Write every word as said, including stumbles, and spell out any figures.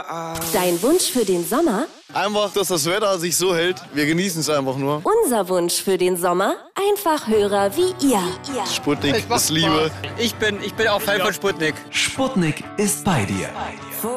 Dein Wunsch für den Sommer? Einfach, dass das Wetter sich so hält. Wir genießen es einfach nur. Unser Wunsch für den Sommer? Einfach Hörer wie ihr. Sputnik ist Liebe. Ich bin, ich bin auch Fan von Sputnik. Sputnik ist bei dir.